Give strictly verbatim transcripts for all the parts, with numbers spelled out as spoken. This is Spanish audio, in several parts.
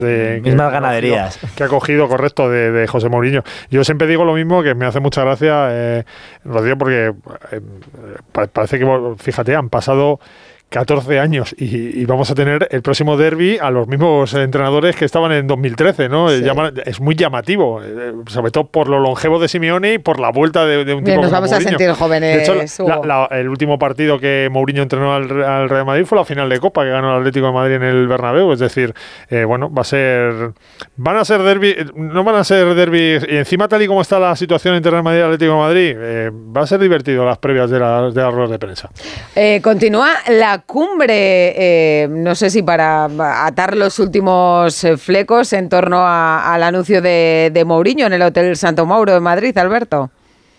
De, mismas que, ganaderías que ha cogido, correcto, de, de José Mourinho. Yo siempre digo lo mismo, que me hace mucha gracia, eh, Rocío, porque eh, parece que, fíjate, han pasado catorce años y, y vamos a tener el próximo derbi a los mismos entrenadores que estaban en dos mil trece, ¿no? Sí. Llama, es muy llamativo, eh, sobre todo por lo longevo de Simeone y por la vuelta de, de un tipo Bien, como nos vamos Mourinho. a sentir jóvenes. De hecho, la, la, el último partido que Mourinho entrenó al, al Real Madrid fue la final de Copa que ganó el Atlético de Madrid en el Bernabéu. Es decir, eh, bueno, va a ser, van a ser derbi, no van a ser derbi, y encima tal y como está la situación entre Real Madrid y Atlético de Madrid, eh, va a ser divertido las previas de, la, de las ruedas de prensa. Eh, continúa la cumbre. Eh, no sé si para atar los últimos flecos en torno a, al anuncio de, de Mourinho en el Hotel Santo Mauro de Madrid, Alberto.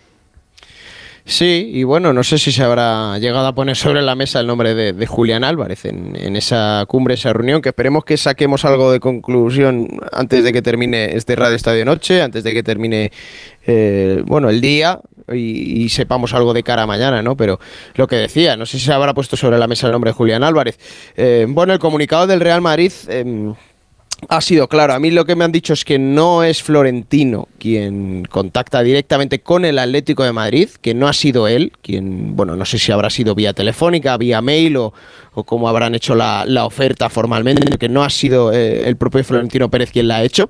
Sí, y bueno, no sé si se habrá llegado a poner sobre la mesa el nombre de, de Julián Álvarez en, en esa cumbre, esa reunión, que esperemos que saquemos algo de conclusión antes de que termine este Radio Estadio Noche, antes de que termine eh, bueno, el día y, y sepamos algo de cara a mañana, ¿no? Pero lo que decía, no sé si se habrá puesto sobre la mesa el nombre de Julián Álvarez. Eh, bueno, el comunicado del Real Madrid Eh, ha sido claro. A mí lo que me han dicho es que no es Florentino quien contacta directamente con el Atlético de Madrid, que no ha sido él quien, bueno, no sé si habrá sido vía telefónica, vía mail o, o cómo habrán hecho la, la oferta formalmente, que no ha sido eh, el propio Florentino Pérez quien la ha hecho.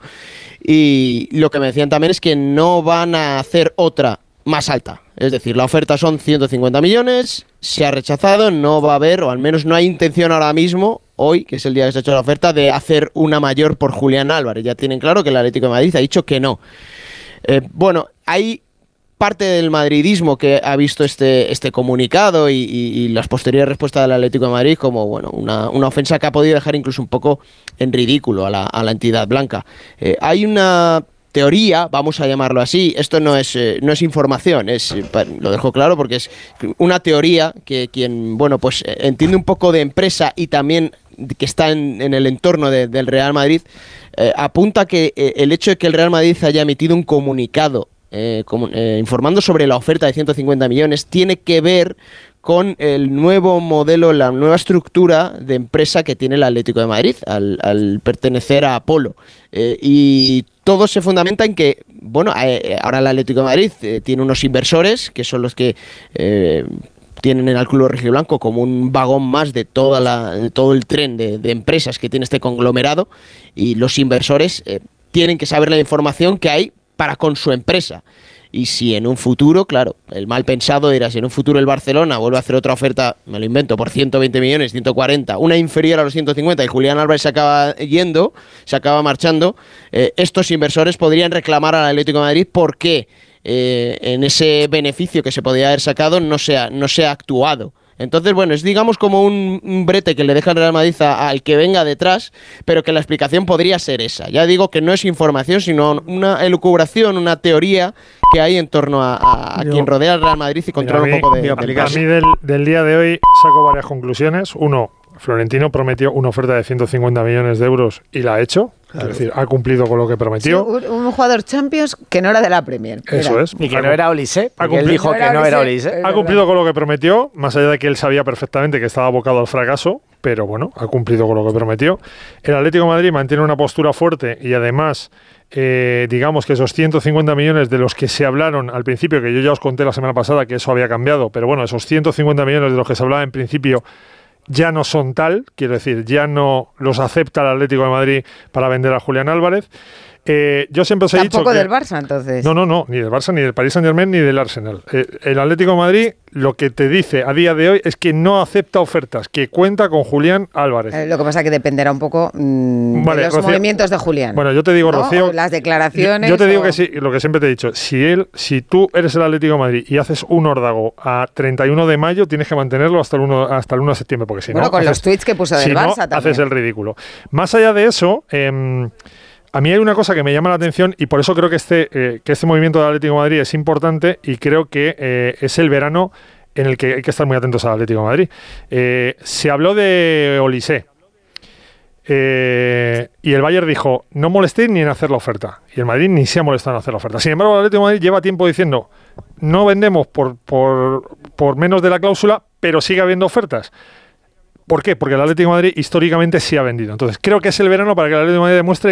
Y lo que me decían también es que no van a hacer otra más alta. Es decir, la oferta son ciento cincuenta millones, se ha rechazado, no va a haber, o al menos no hay intención ahora mismo, hoy, que es el día que se ha hecho la oferta, de hacer una mayor por Julián Álvarez. Ya tienen claro que el Atlético de Madrid ha dicho que no. Eh, bueno, hay parte del madridismo que ha visto este, este comunicado y, y, y las posteriores respuestas del Atlético de Madrid como bueno una, una ofensa que ha podido dejar incluso un poco en ridículo a la, a la entidad blanca. Eh, hay una teoría, vamos a llamarlo así, esto no es, eh, no es información, es, eh, lo dejo claro porque es una teoría que quien, bueno, pues eh, entiende un poco de empresa y también que está en, en el entorno de, del Real Madrid, eh, apunta que eh, el hecho de que el Real Madrid haya emitido un comunicado eh, como, eh, informando sobre la oferta de ciento cincuenta millones tiene que ver con el nuevo modelo, la nueva estructura de empresa que tiene el Atlético de Madrid al, al pertenecer a Apolo. Eh, y todo se fundamenta en que, bueno, eh, ahora el Atlético de Madrid eh, tiene unos inversores que son los que eh, tienen en el club rojiblanco como un vagón más de, toda la, de todo el tren de, de empresas que tiene este conglomerado, y los inversores eh, tienen que saber la información que hay para con su empresa. Y si en un futuro, claro, el mal pensado dirá, si en un futuro el Barcelona vuelve a hacer otra oferta, me lo invento, por ciento veinte millones, ciento cuarenta, una inferior a los ciento cincuenta y Julián Álvarez se acaba yendo, se acaba marchando, eh, estos inversores podrían reclamar al Atlético de Madrid por qué eh, en ese beneficio que se podía haber sacado no se ha, no se ha actuado. Entonces, bueno, es digamos como un, un brete que le deja el Real Madrid a, al que venga detrás, pero que la explicación podría ser esa. Ya digo que no es información, sino una elucubración, una teoría que hay en torno a, a, a yo, quien rodea al Real Madrid y controla mira, un poco de... Mira, de a mí del, del día de hoy saco varias conclusiones. Uno, Florentino prometió una oferta de ciento cincuenta millones de euros y la ha hecho. Claro. Es decir, ha cumplido con lo que prometió. Sí, un, un jugador Champions que no era de la Premier. Eso era. es. Y que no era Olise, porque él dijo no que no era Olise. Ha cumplido con lo que prometió, más allá de que él sabía perfectamente que estaba abocado al fracaso, pero bueno, ha cumplido con lo que prometió. El Atlético de Madrid mantiene una postura fuerte y además, eh, digamos que esos ciento cincuenta millones de los que se hablaron al principio, que yo ya os conté la semana pasada que eso había cambiado, pero bueno, esos ciento cincuenta millones de los que se hablaba en principio ya no son tal, quiero decir, ya no los acepta el Atlético de Madrid para vender a Julián Álvarez. Eh, yo siempre os he dicho Tampoco que, del Barça, entonces. No, no, no, ni del Barça, ni del Paris Saint-Germain, ni del Arsenal. Eh, el Atlético de Madrid lo que te dice a día de hoy es que no acepta ofertas, que cuenta con Julián Álvarez. Eh, lo que pasa es que dependerá un poco mmm, vale, de los Rocío, movimientos de Julián. Bueno, yo te digo, ¿no? Rocío... O las declaraciones... Yo, yo te digo o... que sí, lo que siempre te he dicho, si él, si tú eres el Atlético de Madrid y haces un órdago a treinta y uno de mayo, tienes que mantenerlo hasta el uno, hasta el uno de septiembre, porque si bueno, no... con haces, los tweets que puso del si Barça no, también. haces el ridículo. Más allá de eso... Eh, a mí hay una cosa que me llama la atención y por eso creo que este, eh, que este movimiento del Atlético de Madrid es importante y creo que eh, es el verano en el que hay que estar muy atentos al Atlético de Madrid. Eh, se habló de Olise eh, y el Bayern dijo, no molestéis ni en hacer la oferta. Y el Madrid ni se ha molestado en hacer la oferta. Sin embargo, el Atlético de Madrid lleva tiempo diciendo, no vendemos por, por, por menos de la cláusula, pero sigue habiendo ofertas. ¿Por qué? Porque el Atlético de Madrid históricamente sí ha vendido. Entonces, creo que es el verano para que el Atlético de Madrid demuestre